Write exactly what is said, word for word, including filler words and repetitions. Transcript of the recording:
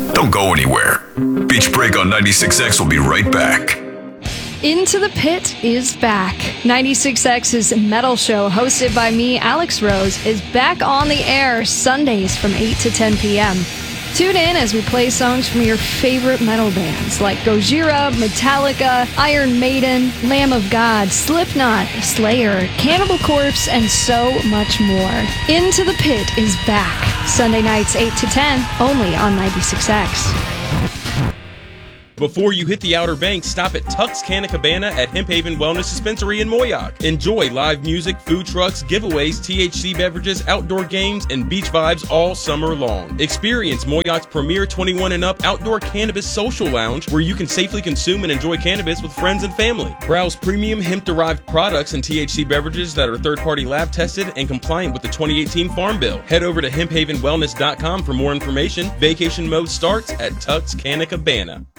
Don't go anywhere. Beach Break on ninety-six X will be right back. Into the Pit is back. ninety-six X's Metal Show, hosted by me, Alex Rose, is back on the air Sundays from eight to ten p.m. Tune in as we play songs from your favorite metal bands like Gojira, Metallica, Iron Maiden, Lamb of God, Slipknot, Slayer, Cannibal Corpse, and so much more. Into the Pit is back. Sunday nights eight to ten, only on ninety-six X. Before you hit the Outer Banks, stop at Tux Canna Cabana at Hemp Haven Wellness Dispensary in Moyock. Enjoy live music, food trucks, giveaways, T H C beverages, outdoor games, and beach vibes all summer long. Experience Moyock's premier twenty-one and up outdoor cannabis social lounge where you can safely consume and enjoy cannabis with friends and family. Browse premium hemp-derived products and T H C beverages that are third-party lab tested and compliant with the twenty eighteen Farm Bill. Head over to hemp haven wellness dot com for more information. Vacation mode starts at Tux Canna Cabana.